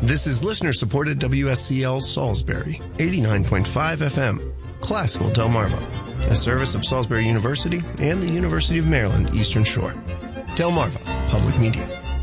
This is listener-supported WSCL Salisbury, 89.5 FM, Classical Delmarva, a service of Salisbury University and the University of Maryland Eastern Shore. Delmarva Public Media.